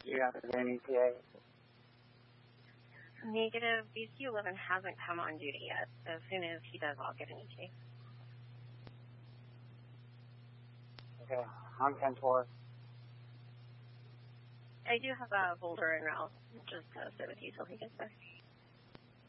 Do you have an ETA? Negative. BC-11 hasn't come on duty yet. So as soon as he does, I'll get an ETA. Okay, I'm 10-4. I do have a Boulder en route. Just sit with you till he gets there.